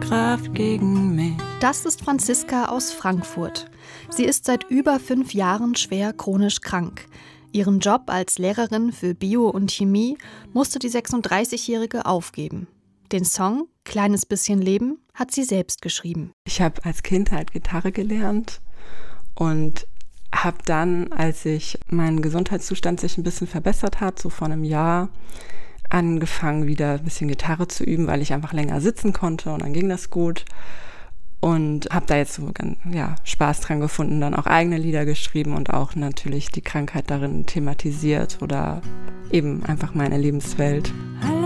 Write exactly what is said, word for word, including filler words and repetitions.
Kraft gegen mich. Das ist Franziska aus Frankfurt. Sie ist seit über fünf Jahren schwer chronisch krank. Ihren Job als Lehrerin für Bio und Chemie musste die sechsunddreißigjährige aufgeben. Den Song »Kleines bisschen Leben« hat sie selbst geschrieben. Ich habe als Kind halt Gitarre gelernt und habe dann, als sich mein Gesundheitszustand sich ein bisschen verbessert hat, so vor einem Jahr, angefangen, wieder ein bisschen Gitarre zu üben, weil ich einfach länger sitzen konnte und dann ging das gut. Und habe da jetzt so ganz, ja, Spaß dran gefunden, dann auch eigene Lieder geschrieben und auch natürlich die Krankheit darin thematisiert oder eben einfach meine Lebenswelt.